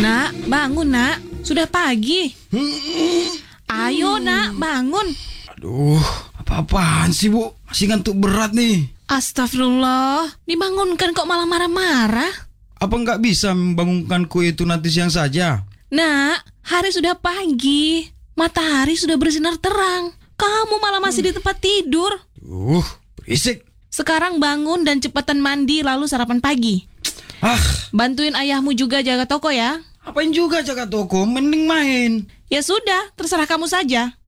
Nak, bangun nak. Sudah pagi. Ayo nak, bangun. Aduh, apa-apaan sih Bu? Masih ngantuk berat nih. Astagfirullah, dibangunkan kok malah marah-marah. Apa nggak bisa membangunkanku itu nanti siang saja? Nak, hari sudah pagi. Matahari sudah bersinar terang. Kamu malah masih di tempat tidur. Berisik. Sekarang bangun dan cepatan mandi lalu sarapan pagi. Bantuin ayahmu juga jaga toko ya. Apain juga jaga toko, mending main. Ya sudah, terserah kamu saja.